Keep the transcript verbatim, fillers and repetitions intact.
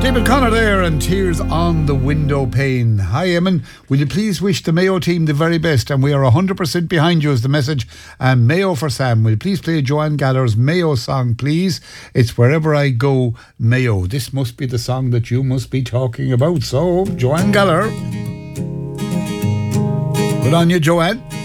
David Connor there and Tears on the Window Pane. Hi Eamon, will you please wish the Mayo team the very best, and we are one hundred percent behind you is the message. And Mayo for Sam, will you please play Joanne Galler's Mayo song please? It's Wherever I Go Mayo. This must be the song that you must be talking about. So Joanne Galler, good on you Joanne.